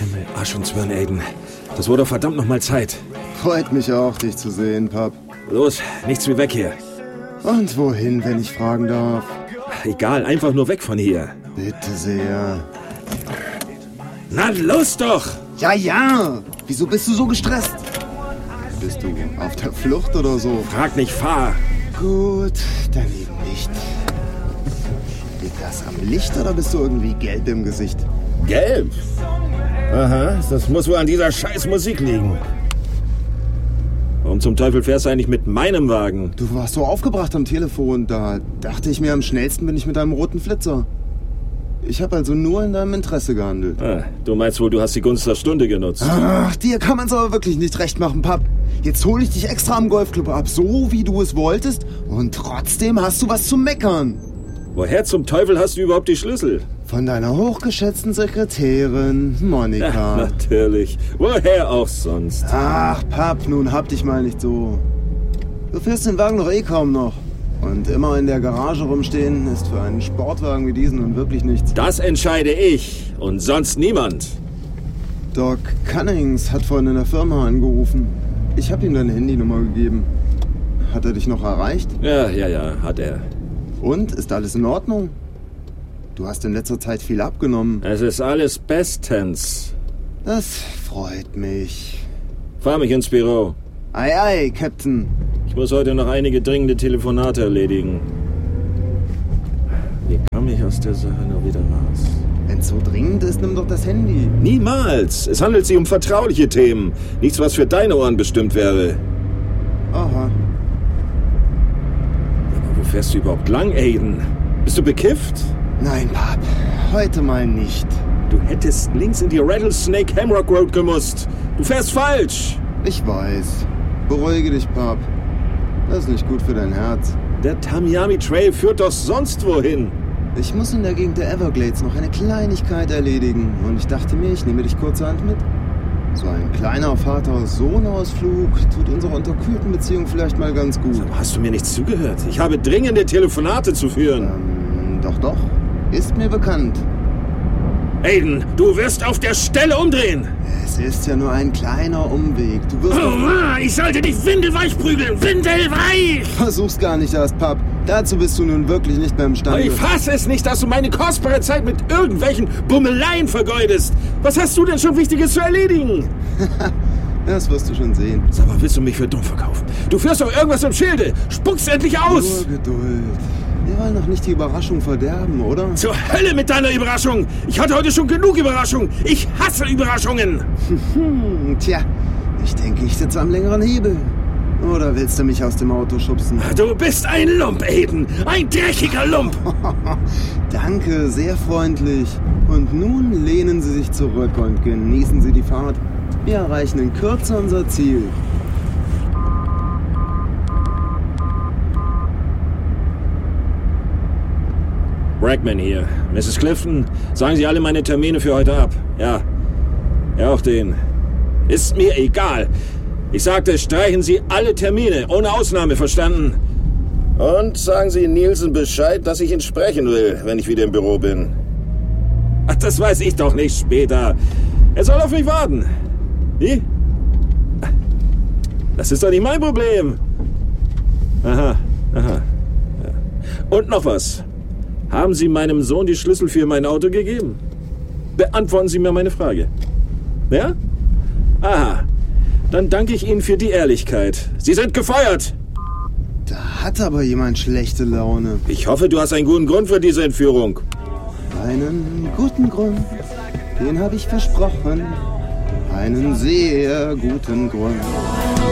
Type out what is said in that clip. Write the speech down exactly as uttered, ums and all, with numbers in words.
Himmel, Arsch und Zwirn, Aiden. Das wurde verdammt noch mal Zeit. Freut mich auch, dich zu sehen, Pap. Los, nichts wie weg hier. Und wohin, wenn ich fragen darf? Egal, einfach nur weg von hier. Bitte sehr. Na, los doch! Ja, ja! Wieso bist du so gestresst? Bist du auf der Flucht oder so? Frag nicht, fahr! Gut, dann eben nicht. Liegt das am Licht oder bist du irgendwie gelb im Gesicht? Gelb? Aha, das muss wohl an dieser scheiß Musik liegen. Warum zum Teufel fährst du eigentlich mit meinem Wagen? Du warst so aufgebracht am Telefon, da dachte ich mir, am schnellsten bin ich mit einem roten Flitzer. Ich habe also nur in deinem Interesse gehandelt. Ah, du meinst wohl, du hast die Gunst der Stunde genutzt. Ach, dir kann man's aber wirklich nicht recht machen, Pap. Jetzt hole ich dich extra am Golfclub ab, so wie du es wolltest, und trotzdem hast du was zu meckern. Woher zum Teufel hast du überhaupt die Schlüssel? Von deiner hochgeschätzten Sekretärin, Monika. Ja, natürlich. Woher auch sonst? Ach, Pap, nun hab dich mal nicht so. Du fährst den Wagen doch eh kaum noch. Und immer in der Garage rumstehen ist für einen Sportwagen wie diesen nun wirklich nichts. Das entscheide ich und sonst niemand. Doc Cunnings hat vorhin in der Firma angerufen. Ich habe ihm deine Handynummer gegeben. Hat er dich noch erreicht? Ja, ja, ja, hat er. Und? Ist alles in Ordnung? Du hast in letzter Zeit viel abgenommen. Es ist alles bestens. Das freut mich. Fahr mich ins Büro. Ei, ei, Captain. Ich muss heute noch einige dringende Telefonate erledigen. Wie komme ich aus der Sache nur wieder raus? Wenn's so dringend ist, nimm doch das Handy. Niemals! Es handelt sich um vertrauliche Themen. Nichts, was für deine Ohren bestimmt wäre. Aha. Aber wo fährst du überhaupt lang, Aiden? Bist du bekifft? Nein, Pap. Heute mal nicht. Du hättest links in die Rattlesnake Hamrock Road gemusst. Du fährst falsch. Ich weiß. Beruhige dich, Pap. Das ist nicht gut für dein Herz. Der Tamiami Trail führt doch sonst wohin. Ich muss in der Gegend der Everglades noch eine Kleinigkeit erledigen. Und ich dachte mir, ich nehme dich kurzerhand mit. So ein kleiner Vater-Sohn-Ausflug tut unserer unterkühlten Beziehung vielleicht mal ganz gut. Aber hast du mir nicht zugehört? Ich habe dringende Telefonate zu führen. Ähm, doch, doch. Ist mir bekannt. Aiden, du wirst auf der Stelle umdrehen. Es ist ja nur ein kleiner Umweg. Du wirst... Oh Mann, ich sollte dich windelweich prügeln. Windelweich! Versuch's gar nicht erst, Pap. Dazu bist du nun wirklich nicht mehr imstande. Ich fasse es nicht, dass du meine kostbare Zeit mit irgendwelchen Bummeleien vergeudest. Was hast du denn schon Wichtiges zu erledigen? Das wirst du schon sehen. Sag mal, willst du mich für dumm verkaufen? Du führst doch irgendwas im Schilde. Spuck's endlich aus! Nur Geduld. Wir wollen doch nicht die Überraschung verderben, oder? Zur Hölle mit deiner Überraschung! Ich hatte heute schon genug Überraschungen. Ich hasse Überraschungen. Hm, tja, ich denke, ich sitze am längeren Hebel. Oder willst du mich aus dem Auto schubsen? Du bist ein Lump, Aiden. Ein dreckiger Lump. Danke, sehr freundlich. Und nun lehnen Sie sich zurück und genießen Sie die Fahrt. Wir erreichen in Kürze unser Ziel. Brackman hier. Misses Clifton, sagen Sie alle meine Termine für heute ab. Ja. Ja, auch den. Ist mir egal. Ich sagte, streichen Sie alle Termine, ohne Ausnahme, verstanden? Und sagen Sie Nielsen Bescheid, dass ich ihn sprechen will, wenn ich wieder im Büro bin. Ach, das weiß ich doch nicht später. Er soll auf mich warten. Wie? Das ist doch nicht mein Problem. Aha, aha. Ja. Und noch was. Haben Sie meinem Sohn die Schlüssel für mein Auto gegeben? Beantworten Sie mir meine Frage. Ja? Aha. Dann danke ich Ihnen für die Ehrlichkeit. Sie sind gefeuert. Da hat aber jemand schlechte Laune. Ich hoffe, du hast einen guten Grund für diese Entführung. Einen guten Grund, den habe ich versprochen. Einen sehr guten Grund.